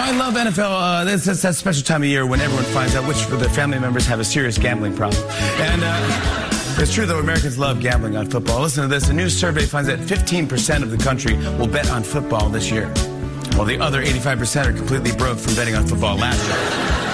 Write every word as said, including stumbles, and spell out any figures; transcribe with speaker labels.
Speaker 1: I love N F L. Uh, it's, it's that special time of year when everyone finds out which of their family members have a serious gambling problem. And uh, it's true, though, Americans love gambling on football. Listen to this. A new survey finds that fifteen percent of the country will bet on football this year, while the other eighty-five percent are completely broke from betting on football last year.